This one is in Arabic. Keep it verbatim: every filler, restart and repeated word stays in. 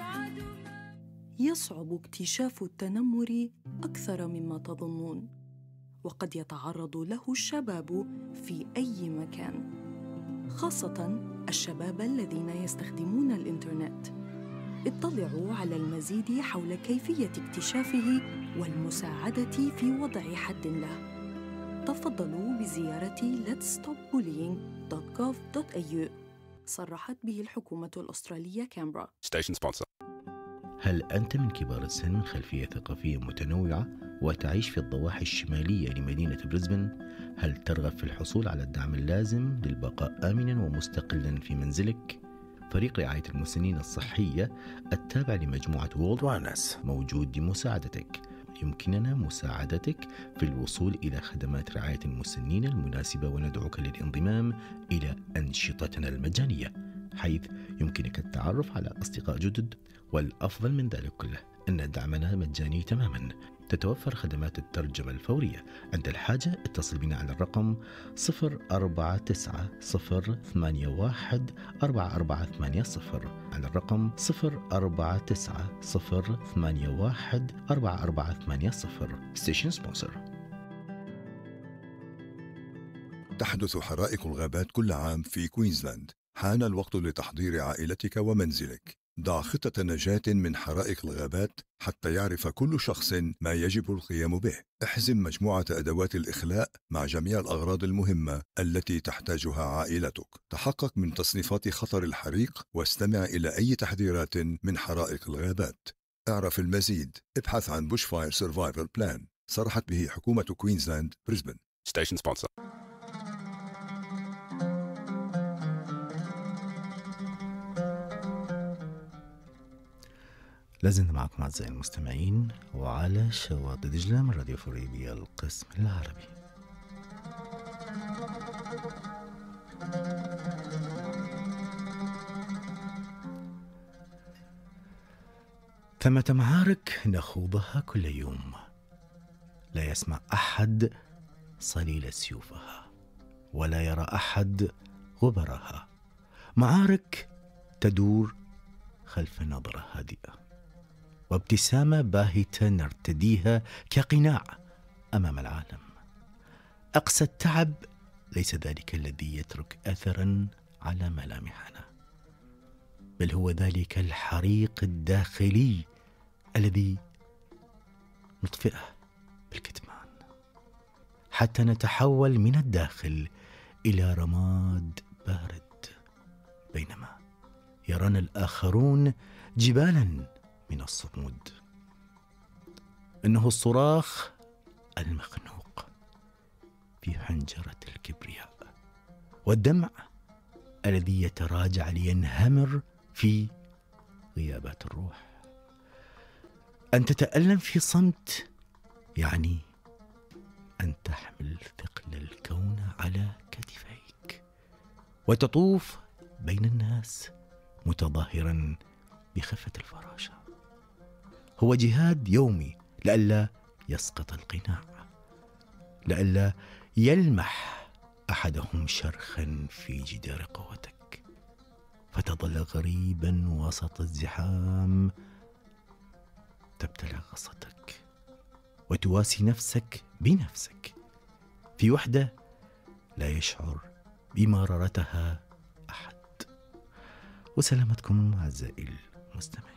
يصعب اكتشاف التنمر أكثر مما تظنون، وقد يتعرض له الشباب في أي مكان، خاصة الشباب الذين يستخدمون الإنترنت. اطلعوا على المزيد حول كيفية اكتشافه والمساعدة في وضع حد له. تفضلوا بزيارة let's stop bullying dot gov dot a u. صرحت به الحكومة الأسترالية كامبرا. Station sponsor. هل أنت من كبار السن من خلفية ثقافية متنوعة وتعيش في الضواحي الشمالية لمدينة بريسبن؟ هل ترغب في الحصول على الدعم اللازم للبقاء آمناً ومستقلاً في منزلك؟ فريق رعاية المسنين الصحية التابع لمجموعة وولد وانس موجود لمساعدتك. يمكننا مساعدتك في الوصول إلى خدمات رعاية المسنين المناسبة، وندعوك للانضمام إلى أنشطتنا المجانية، حيث يمكنك التعرف على أصدقاء جدد. والأفضل من ذلك كله أن دعمنا مجاني تماما. تتوفر خدمات الترجمة الفورية. عند الحاجة اتصل بنا على الرقم صفر أربعة تسعة صفر ثمانية واحد أربعة أربعة ثمانية صفر، على الرقم صفر أربعة تسعة صفر ثمانية واحد أربعة أربعة ثمانية صفر. ستيشن سبونسر. تحدث حرائق الغابات كل عام في كوينزلاند. حان الوقت لتحضير عائلتك ومنزلك. ضع خطة نجاة من حرائق الغابات حتى يعرف كل شخص ما يجب القيام به. احزم مجموعة أدوات الإخلاء مع جميع الأغراض المهمة التي تحتاجها عائلتك. تحقق من تصنيفات خطر الحريق واستمع إلى أي تحذيرات من حرائق الغابات. اعرف المزيد. ابحث عن بوش فاير سيرفايفل بلان. صرحت به حكومة كوينزلاند بريسبن. Station sponsor. لازلنا معكم أعزائي المستمعين وعلى شواطئ دجلة من راديو فوريبيا القسم العربي. ثمة معارك نخوضها كل يوم، لا يسمع أحد صليل سيوفها ولا يرى أحد غبرها. معارك تدور خلف نظرة هادئة وابتسامة باهتة نرتديها كقناع أمام العالم. أقسى التعب ليس ذلك الذي يترك أثراً على ملامحنا، بل هو ذلك الحريق الداخلي الذي نطفئه بالكتمان حتى نتحول من الداخل إلى رماد بارد، بينما يرانا الآخرون جبالاً من الصمود. إنه الصراخ المخنوق في حنجرة الكبرياء، والدمع الذي يتراجع لينهمر في غيابات الروح. أن تتألم في صمت يعني أن تحمل ثقل الكون على كتفيك وتطوف بين الناس متظاهرا بخفة الفراشة. هو جهاد يومي لئلا يسقط القناع، لئلا يلمح أحدهم شرخا في جدار قوتك، فتظل غريبا وسط الزحام، تبتلع غصتك وتواسي نفسك بنفسك في وحدة لا يشعر بمرارتها أحد. وسلامتكم أعزائي المستمعين.